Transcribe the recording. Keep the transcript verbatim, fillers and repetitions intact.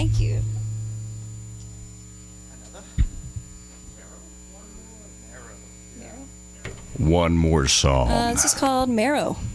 Thank you. One more song. Uh, this is called Marrow.